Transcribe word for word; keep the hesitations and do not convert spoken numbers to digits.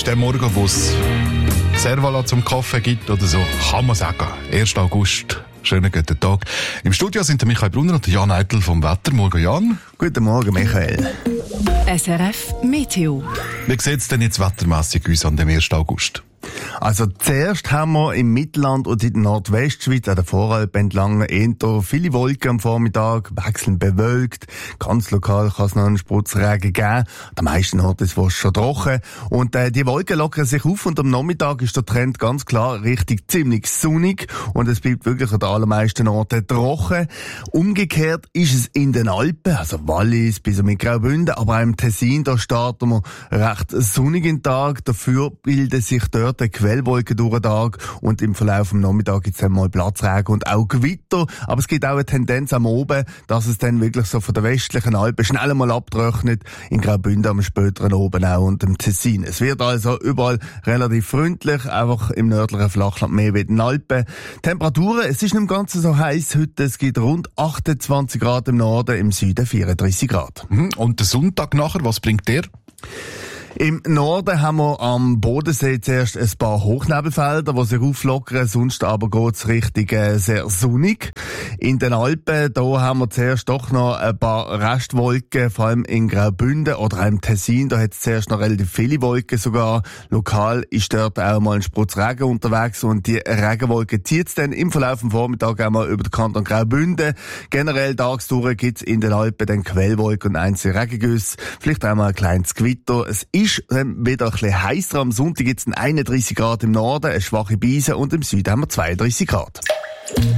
ist der Morgen, wo es Servala zum Kaffee gibt oder so, kann man sagen. erster August. Schönen guten Tag. Im Studio sind der Michael Brunner und der Jan Eitel vom Wetter. Morgen, Jan. Guten Morgen, Michael. S R F Meteo. Wie sieht es denn jetzt wettermässig aus an dem ersten August? Also zuerst haben wir im Mittelland und in der Nordwestschweiz an der Voralp entlang eher viele Wolken am Vormittag, wechselnd bewölkt. Ganz lokal kann es noch einen Spritzregen geben. An den meisten Orten ist es schon trocken. Und äh, die Wolken lockern sich auf und am Nachmittag ist der Trend ganz klar richtig ziemlich sonnig und es bleibt wirklich an den allermeisten Orten trocken. Umgekehrt ist es in den Alpen, also Wallis bis mit Graubünden, aber auch im Tessin, da starten wir recht sonnigen Tag. Dafür bilden sich dort eine Quellwolken durch den Tag und im Verlauf des Nachmittags gibt es dann mal Platzregen und auch Gewitter. Aber es gibt auch eine Tendenz am Oben, dass es dann wirklich so von der westlichen Alpen schnell einmal abtrocknet. In Graubünden am späteren Oben auch und im Tessin. Es wird also überall relativ freundlich, einfach im nördlichen Flachland mehr wie in den Alpen. Temperaturen, es ist nicht im Ganzen so heiß heute. Es gibt rund achtundzwanzig Grad im Norden, im Süden vierunddreißig Grad. Und der Sonntag nachher, was bringt der? Im Norden haben wir am Bodensee zuerst ein paar Hochnebelfelder, die sich auflockern, sonst aber geht's richtig äh, sehr sonnig. In den Alpen, da haben wir zuerst doch noch ein paar Restwolken, vor allem in Graubünden oder auch im Tessin, da hat es zuerst noch relativ viele Wolken sogar. Lokal ist dort auch mal ein Sprutz Regen unterwegs und die Regenwolke zieht es dann im Verlauf des Vormittags einmal über den Kanton Graubünden. Generell tagsdurch gibt's in den Alpen dann Quellwolken und einzelne Regengüsse, vielleicht auch mal ein kleines Gewitter. Es ist dann wieder ein bisschen heißer. Am Sonntag gibt es einunddreißig Grad im Norden, eine schwache Brise und im Süden haben wir zweiunddreißig Grad.